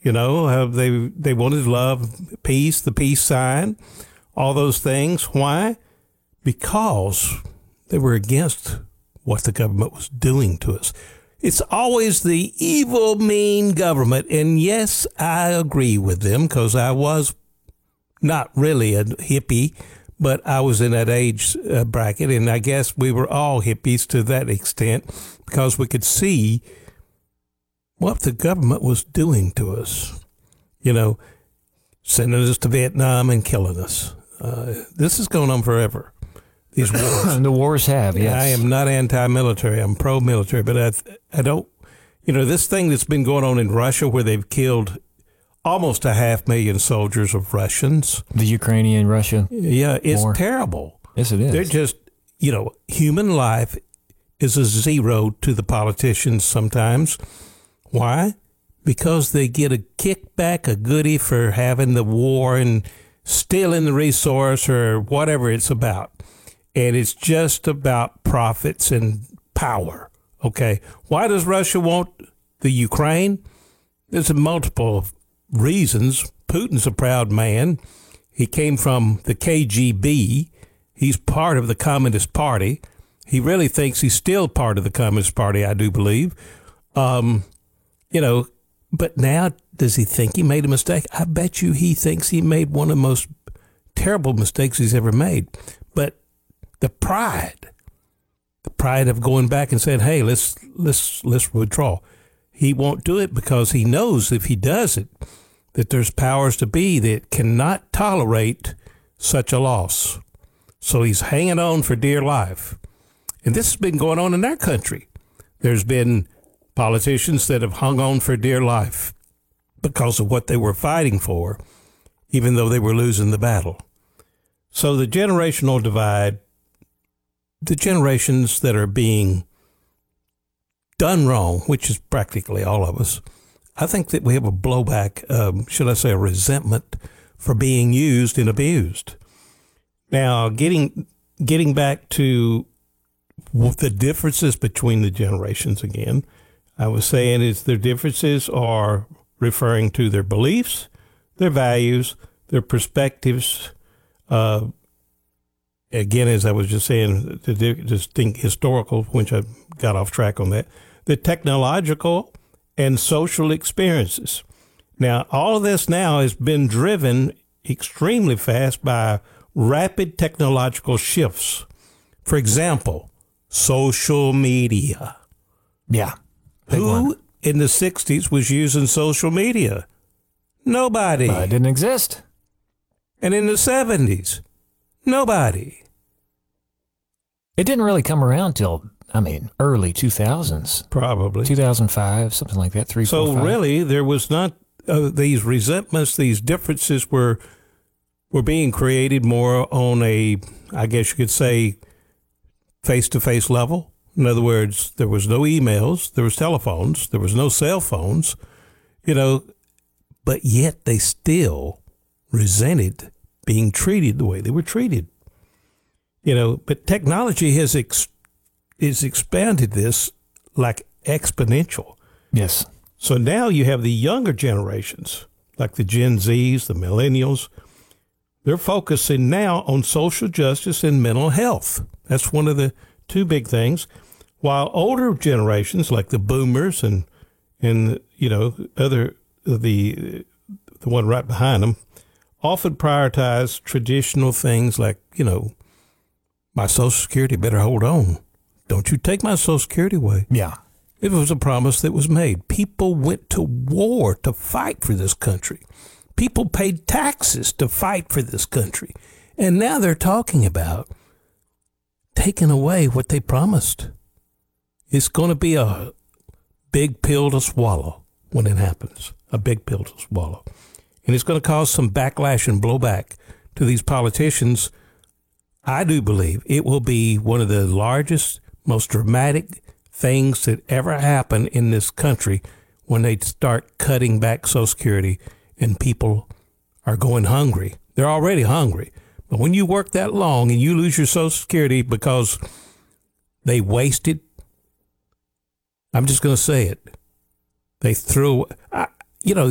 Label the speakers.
Speaker 1: They wanted love, peace, the peace sign, all those things. Why? Because they were against what the government was doing to us. It's always the evil, mean government. And yes, I agree with them because I was not really a hippie, but I was in that age bracket. And I guess we were all hippies to that extent because we could see what the government was doing to us, sending us to Vietnam and killing us. This is going on forever. These wars.
Speaker 2: The wars have, yes.
Speaker 1: I am not anti-military. I'm pro-military, but I don't, this thing that's been going on in Russia where they've killed almost 500,000 soldiers of Russians.
Speaker 2: The Ukrainian-Russia
Speaker 1: Yeah, it's
Speaker 2: war.
Speaker 1: terrible.
Speaker 2: Yes, it is.
Speaker 1: They're just, human life is a zero to the politicians sometimes. Why? Because they get a kickback, a goodie for having the war and stealing the resource or whatever it's about. And it's just about profits and power. Okay. Why does Russia want the Ukraine? There's multiple reasons. Putin's a proud man. He came from the KGB. He's part of the Communist Party. He really thinks he's still part of the Communist Party, I do believe. But now, does he think he made a mistake? I bet you he thinks he made one of the most terrible mistakes he's ever made. But the pride of going back and saying, hey, let's withdraw. He won't do it because he knows if he does it, that there's powers to be that cannot tolerate such a loss. So he's hanging on for dear life. And this has been going on in our country. There's been politicians that have hung on for dear life because of what they were fighting for, even though they were losing the battle. So the generational divide, the generations that are being done wrong, which is practically all of us, I think that we have a blowback, should I say a resentment for being used and abused. Now, getting back to the differences between the generations again, I was saying is their differences are referring to their beliefs, their values, their perspectives. Again, as I was just saying, the distinct historical, which I got off track on that, the technological and social experiences. Now, all of this now has been driven extremely fast by rapid technological shifts. For example, social media.
Speaker 2: Yeah.
Speaker 1: Who in the 60s was using social media? Nobody.
Speaker 2: It didn't exist.
Speaker 1: And in the 70s, nobody.
Speaker 2: It didn't really come around till, early 2000s.
Speaker 1: Probably.
Speaker 2: 2005, something like that, 3, 4, 5.
Speaker 1: Really, there was not these resentments, these differences were being created more on a, I guess you could say, face-to-face level. In other words, there was no emails, there was telephones, there was no cell phones, but yet they still resented being treated the way they were treated. But technology has expanded this like exponential.
Speaker 2: Yes.
Speaker 1: So now you have the younger generations, like the Gen Zs, the millennials. They're focusing now on social justice and mental health. That's one of the two big things. While older generations, like the boomers and other the one right behind them, often prioritize traditional things like, my Social Security better hold on. Don't you take my Social Security away.
Speaker 2: Yeah.
Speaker 1: It was a promise that was made. People went to war to fight for this country. People paid taxes to fight for this country. And now they're talking about taking away what they promised. It's going to be a big pill to swallow when it happens, a big pill to swallow. And it's going to cause some backlash and blowback to these politicians. I do believe it will be one of the largest, most dramatic things that ever happen in this country when they start cutting back Social Security and people are going hungry. They're already hungry. But when you work that long and you lose your Social Security because they wasted, I'm just going to say it. They threw,